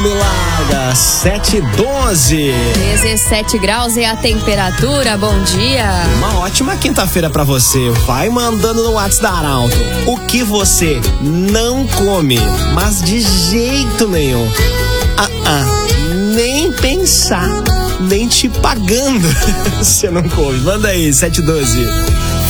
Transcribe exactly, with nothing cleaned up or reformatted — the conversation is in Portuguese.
Me larga, sete e doze. dezessete graus é a temperatura, bom dia. Uma ótima quinta-feira pra você. Vai mandando no WhatsApp da Arauto o que você não come, mas de jeito nenhum. Ah, ah, nem pensar, nem te pagando você não come. Manda aí, sete e doze.